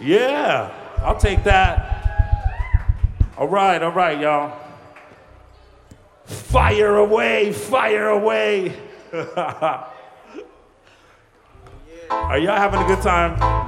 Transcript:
Yeah, I'll take that. All right, y'all. Fire away, fire away. Are y'all having a good time?